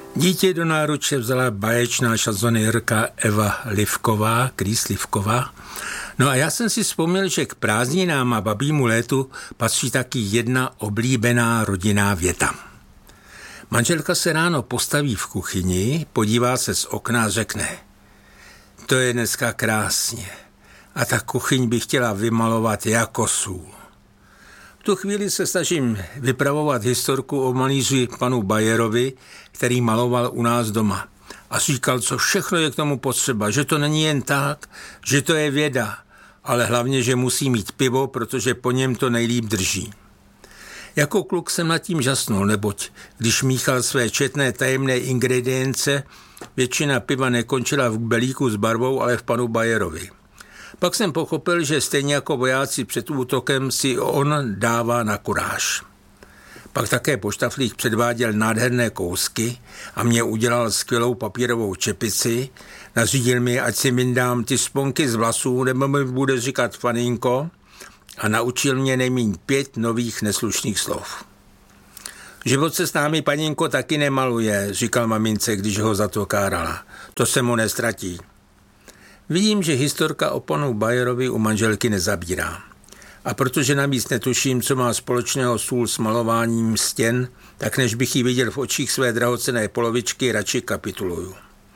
Dítě do náruče vzala báječná šanzonérka Eva Livková, Krýs Livková. No a já jsem si vzpomněl, že k prázdninám a babímu létu patří taky jedna oblíbená rodinná věta. Manželka se ráno postaví v kuchyni, podívá se z okna a řekne: to je dneska krásně a ta kuchyň bych chtěla vymalovat jako sůl. V tu chvíli se snažím vypravovat historku o malíři panu Bayerovi, který maloval u nás doma. A říkal, co všechno je k tomu potřeba, že to není jen tak, že to je věda, ale hlavně, že musí mít pivo, protože po něm to nejlíp drží. Jako kluk jsem nad tím žasnul, neboť když míchal své četné tajemné ingredience, většina piva nekončila v belíku s barvou, ale v panu Bayerovi. Pak jsem pochopil, že stejně jako vojáci před útokem si on dává na kuráž. Pak také poštaflík předváděl nádherné kousky a mě udělal skvělou papírovou čepici, nařídil mi, ať si vyndám ty sponky z vlasů, nebo mi bude říkat faninko, a naučil mě nejméně 5 nových neslušných slov. Život se s námi, paninko, taky nemaluje, říkal mamince, když ho za to kárala. To se mu nestratí. Vidím, že historka o panu Bayerovi u manželky nezabírá. A protože navíc netuším, co má společného sůl s malováním stěn, tak než bych ji viděl v očích své drahocenné polovičky, radši kapituluju.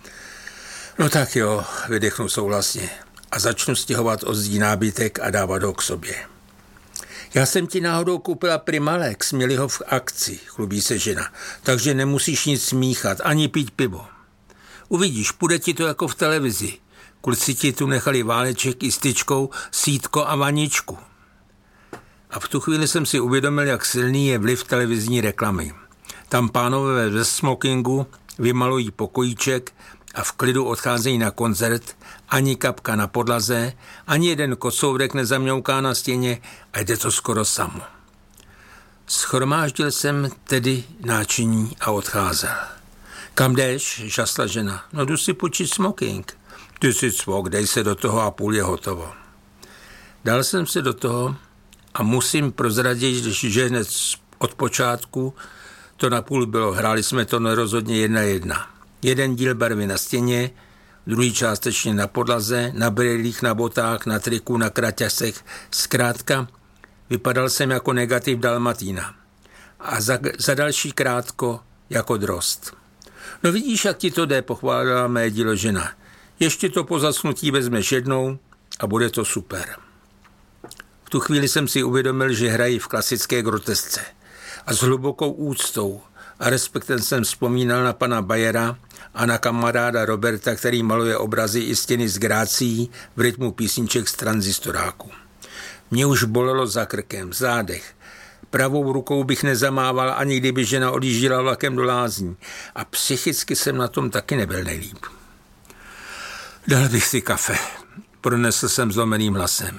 No tak jo, vydechnu souhlasně a začnu stěhovat ozdí nábytek a dávat ho k sobě. Já jsem ti náhodou koupila Primalex, měli ho v akci, chlubí se žena, takže nemusíš nic smíchat, ani pít pivo. Uvidíš, půjde ti to jako v televizi. Kluci ti tu nechali váleček i s tyčkou, sítko a vaničku. A v tu chvíli jsem si uvědomil, jak silný je vliv televizní reklamy. Tam pánové ve smokingu vymalují pokojíček a v klidu odcházejí na koncert, ani kapka na podlaze, ani jeden kocourek nezamňouká na stěně a jde to skoro samo. Schromáždil jsem tedy náčiní a odcházel. Kam jdeš, žasla žena? No jdu si počít smoking. Ty si cvok, dej se do toho a půl je hotovo. Dal jsem se do toho a musím prozradit, že hned od počátku to napůl bylo. Hráli jsme to nerozhodně 1:1. Jeden díl barvy na stěně, druhý částečně na podlaze, na brýlích, na botách, na triku, na kraťasech. Zkrátka, vypadal jsem jako negativ Dalmatína. A za další krátko jako drost. No vidíš, jak ti to jde, pochválila mé dílo žena. Ještě to po zasnutí vezmeš jednou a bude to super. V tu chvíli jsem si uvědomil, že hrají v klasické grotesce. A s hlubokou úctou a respektem jsem vzpomínal na pana Bayera a na kamaráda Roberta, který maluje obrazy i stěny s grácií v rytmu písniček z tranzistoráku. Mě už bolelo za krkem, v zádech. Pravou rukou bych nezamával, ani kdyby žena odjížděla vlakem do lázní. A psychicky jsem na tom taky nebyl nejlíp. Dal bych si kafe, pronesl jsem zlomeným hlasem.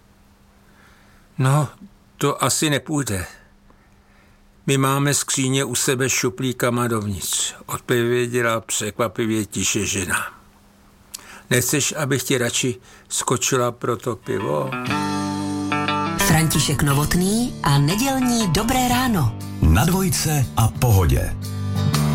No, to asi nepůjde. My máme skříně u sebe šuplíkama dovnitř, odpověděla překvapivě tiše žena. Nechceš, abych ti radši skočila pro to pivo? František Novotný a nedělní Dobré ráno. Na Dvojce a Pohodě.